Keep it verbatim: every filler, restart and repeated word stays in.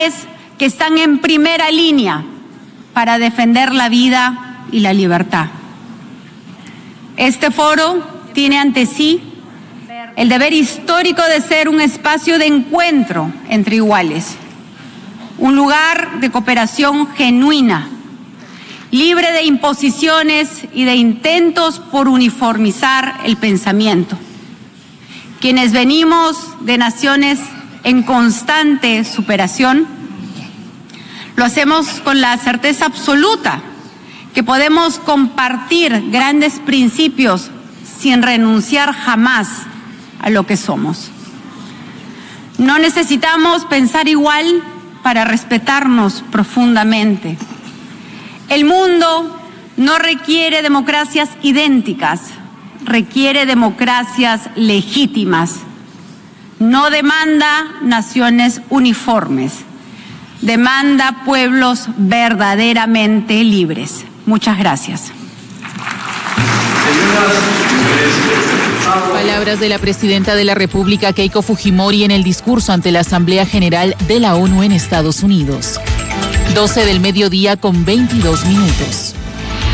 que están en primera línea para defender la vida y la libertad. Este foro tiene ante sí el deber histórico de ser un espacio de encuentro entre iguales, un lugar de cooperación genuina, libre de imposiciones y de intentos por uniformizar el pensamiento. Quienes venimos de naciones en constante superación, lo hacemos con la certeza absoluta que podemos compartir grandes principios sin renunciar jamás a lo que somos. No necesitamos pensar igual para respetarnos profundamente. El mundo no requiere democracias idénticas, requiere democracias legítimas. No demanda naciones uniformes, demanda pueblos verdaderamente libres. Muchas gracias. Palabras de la presidenta de la República, Keiko Fujimori, en el discurso ante la Asamblea General de la ONU en Estados Unidos. doce del mediodía con veintidós minutos.